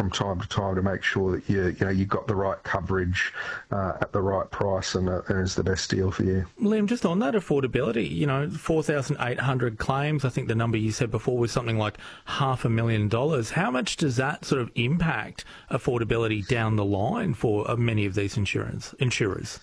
from time to time to make sure that you've got the right coverage at the right price and is the best deal for you. Liam, just on that affordability, 4,800 claims. I think the number you said before was something like $500,000. How much does that sort of impact affordability down the line for many of these insurers?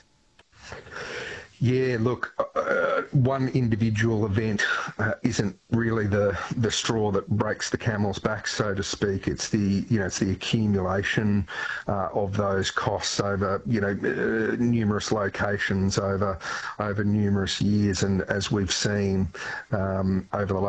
Yeah, look, one individual event isn't really the straw that breaks the camel's back, so to speak. It's the accumulation of those costs over numerous locations over numerous years, and as we've seen over the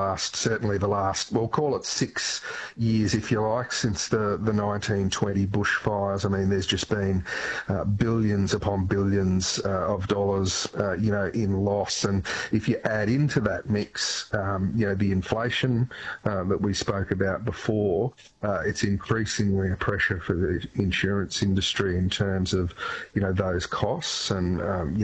last we'll call it 6 years, if you like, since the 1920 bushfires. I mean, there's just been billions upon billions of dollars in loss. And if you add into that mix, the inflation that we spoke about before, it's increasingly a pressure for the insurance industry in terms of, those costs. And,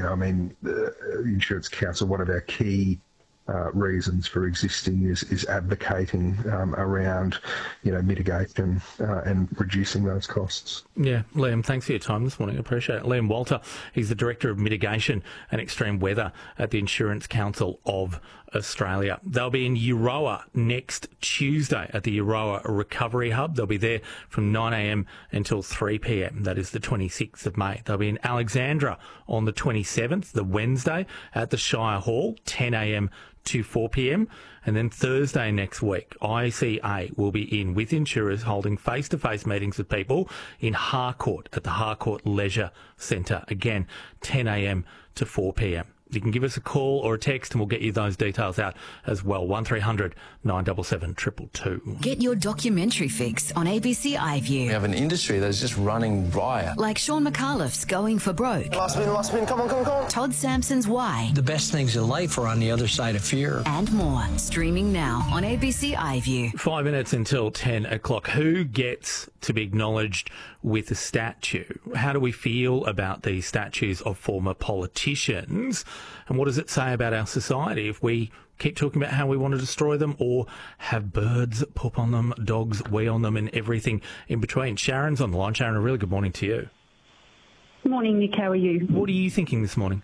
the Insurance Council, one of our key reasons for existing is advocating around, mitigation and reducing those costs. Yeah, Liam, thanks for your time this morning. I appreciate it. Liam Walter, he's the Director of Mitigation and Extreme Weather at the Insurance Council of Australia. They'll be in Euroa next Tuesday at the Euroa Recovery Hub. They'll be there from 9 a.m. until 3 p.m. That is the 26th of May. They'll be in Alexandra on the 27th, the Wednesday, at the Shire Hall, 10 a.m. to 4 p.m. And then Thursday next week, ICA will be in with insurers holding face-to-face meetings with people in Harcourt at the Harcourt Leisure Centre. Again, 10 a.m. to 4 p.m. You can give us a call or a text and we'll get you those details out as well. 1300 977 222. Get your documentary fix on ABC iView. We have an industry that's just running riot. Like Sean McAuliffe's Going for Broke. Last spin, come on. Todd Sampson's Why. The best things in life are on the other side of fear. And more. Streaming now on ABC iView. 5 minutes until 10 o'clock. Who gets to be acknowledged with a statue? How do we feel about these statues of former politicians? And what does it say about our society if we keep talking about how we want to destroy them or have birds poop on them, dogs wee on them and everything in between? Sharon's on the line. Sharon, a really good morning to you. Good morning, Nick. How are you? What are you thinking this morning?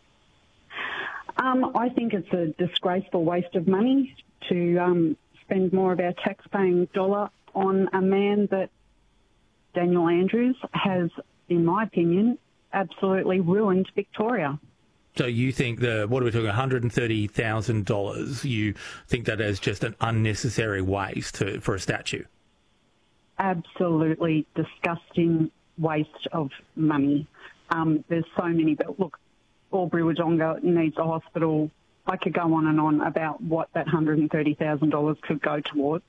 I think it's a disgraceful waste of money to spend more of our tax-paying dollar on a man that Daniel Andrews has, in my opinion, absolutely ruined Victoria. So you think what are we talking, $130,000? You think that is just an unnecessary waste for a statue? Absolutely disgusting waste of money. There's so many, but look, Albury-Wodonga needs a hospital. I could go on and on about what that $130,000 could go towards.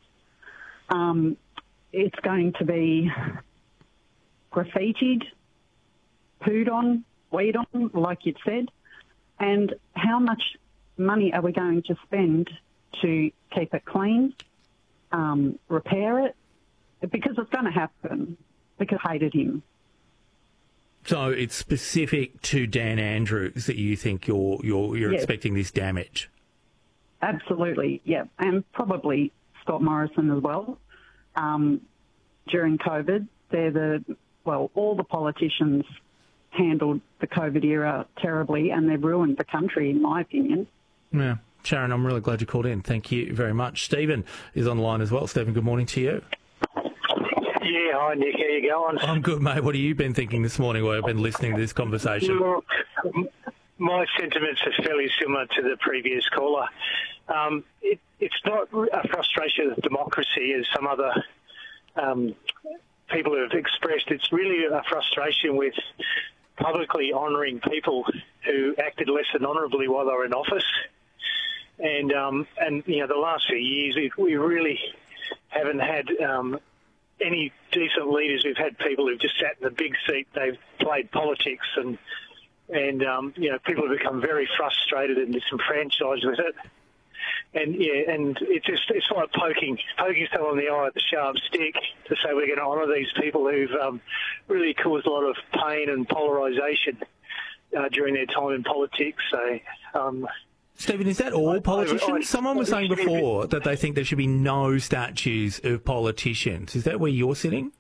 It's going to be graffitied, pooed on, weed on, like you'd said. And how much money are we going to spend to keep it clean, repair it? Because it's going to happen. Because I hated him. So it's specific to Dan Andrews that you think you're yes. expecting this damage? Absolutely, yeah. And probably Scott Morrison as well. During COVID, all the politicians handled the COVID era terribly and they've ruined the country, in my opinion. Yeah. Sharon, I'm really glad you called in. Thank you very much. Stephen is on the line as well. Stephen, good morning to you. Yeah, hi Nick, how you going? I'm good, mate. What have you been thinking this morning while I've been listening to this conversation? Look, my sentiments are fairly similar to the previous caller. It's not a frustration of democracy as some other people have expressed. It's really a frustration with publicly honouring people who acted less than honourably while they were in office. And the last few years we really haven't had any decent leaders. We've had people who've just sat in the big seat. They've played politics and people have become very frustrated and disenfranchised with it. And it's like poking someone in the eye with a sharp stick to say we're going to honour these people who've really caused a lot of pain and polarisation during their time in politics. So, Stephen, is that all politicians? Someone was saying before that they think there should be no statues of politicians. Is that where you're sitting?